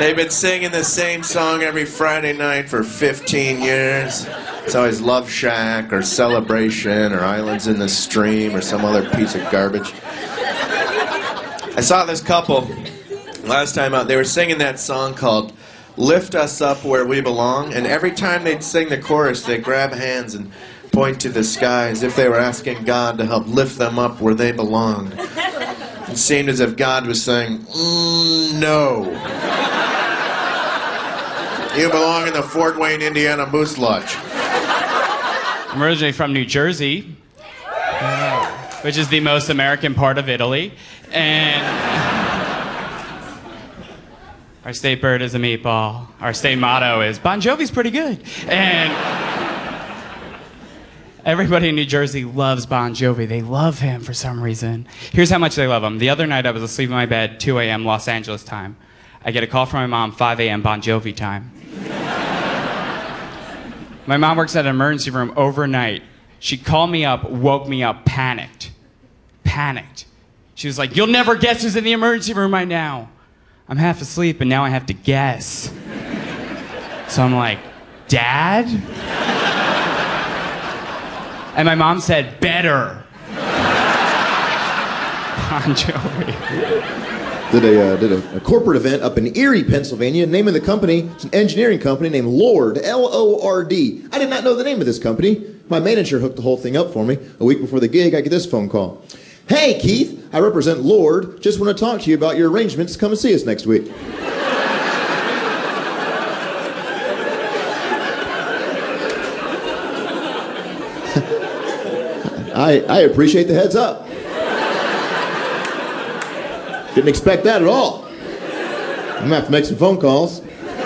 They've been singing the same song every Friday night for 15 years. It's always Love Shack or Celebration or Islands in the Stream or some other piece of garbage. I saw this couple last time out. They were singing that song called Lift Us Up Where We Belong, and every time they'd sing the chorus, they'd grab hands and point to the sky as if they were asking God to help lift them up where they belonged. It seemed as if God was saying, no. You belong in the Fort Wayne, Indiana Moose Lodge. I'm originally from New Jersey, which is the most American part of Italy. And our state bird is a meatball. Our state motto is, Bon Jovi's pretty good. And everybody in New Jersey loves Bon Jovi. They love him for some reason. Here's how much they love him. The other night I was asleep in my bed, 2 a.m. Los Angeles time. I get a call from my mom, 5 a.m. Bon Jovi time. My mom works at an emergency room overnight. She called me up, woke me up, panicked. She was like, you'll never guess who's in the emergency room right now. I'm half asleep and now I have to guess. So I'm like, Dad? And my mom said, better. Bon Jovi. Did a corporate event up in Erie, Pennsylvania. Name of the company, it's an engineering company named Lord, L-O-R-D. I did not know the name of this company. My manager hooked the whole thing up for me. A week before the gig, I get this phone call. Hey, Keith, I represent Lord. Just want to talk to you about your arrangements to come and see us next week. I appreciate the heads up. Didn't expect that at all. I'm gonna have to make some phone calls.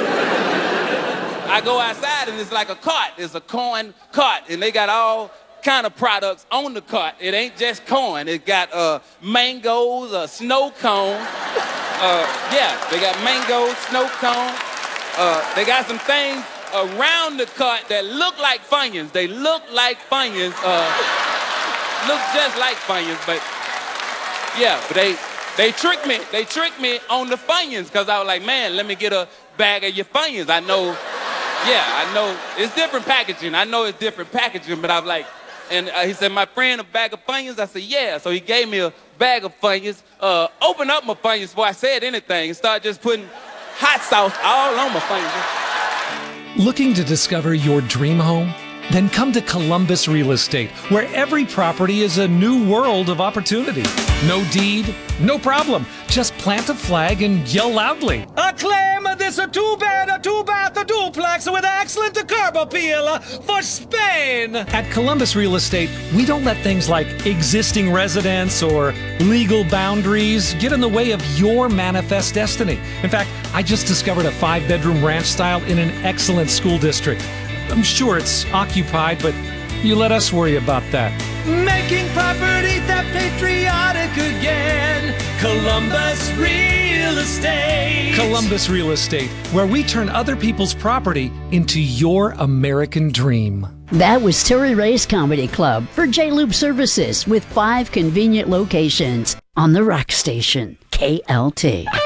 I go outside and it's like a cart. It's a corn cart, and they got all kind of products on the cart. It ain't just corn. It got mangoes, a snow cone. They got mangoes, snow cone. They got some things around the cart that look like Funyuns. They look like Funyuns. Look just like Funyuns, but yeah, but they tricked me. They tricked me on the Funyuns because I was like, man, let me get a bag of your Funyuns. I know it's different packaging. I know it's different packaging, but I was like, and he said, my friend, a bag of Funyuns? I said, yeah. So he gave me a bag of Funyuns, opened up my Funyuns before I said anything, and started just putting hot sauce all on my Funyuns. Looking to discover your dream home? Then come to Columbus Real Estate, where every property is a new world of opportunity. No deed, no problem. Just plant a flag and yell loudly. I claim this a two-bed, a two-bath, a duplex with excellent curb appeal for Spain. At Columbus Real Estate, we don't let things like existing residence or legal boundaries get in the way of your manifest destiny. In fact, I just discovered a 5-bedroom ranch style in an excellent school district. I'm sure it's occupied, but you let us worry about that. Making property that patriotic again. Columbus Real Estate. Columbus Real Estate, where we turn other people's property into your American dream. That was Terry Ray's Comedy Club for J-Loop Services with 5 convenient locations on the rock station, KLT.